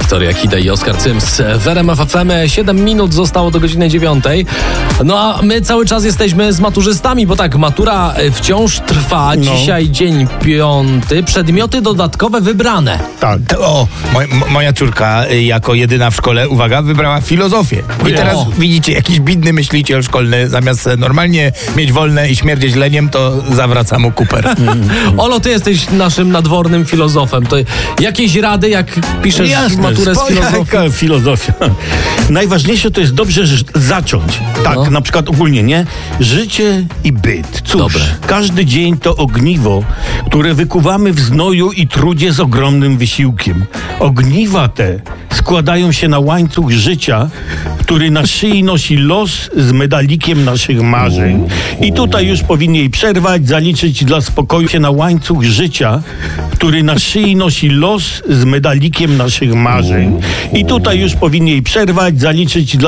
Wiktoria Kida i Oskar Cyms w RMF FM. 7 minut zostało do godziny 9. No a my cały czas jesteśmy z maturzystami, bo tak, matura wciąż trwa. Dzisiaj dzień 5. Przedmioty dodatkowe wybrane. Tak. Moja córka jako jedyna w szkole, uwaga, wybrała filozofię. I teraz widzicie, jakiś bidny myśliciel szkolny zamiast normalnie mieć wolne i śmierdzieć leniem, to zawraca mu kuper. Olo, ty jesteś naszym nadwornym filozofem. To jakieś rady, jak piszesz maturę z filozofii? Filozofia. Najważniejsze to jest dobrze zacząć. Tak, na przykład ogólnie, nie? Życie i byt. Cóż, Dobre. Każdy dzień to ogniwo, które wykuwamy w znoju i trudzie z ogromnym wysiłkiem. Ogniwa te składają się na łańcuch życia, który na szyi nosi los z medalikiem naszych marzeń. I tutaj już powinien jej przerwać, zaliczyć dla spokoju się na łańcuch życia, który na szyi nosi los z medalikiem naszych marzeń. I tutaj już powinien jej przerwać, zaliczyć dla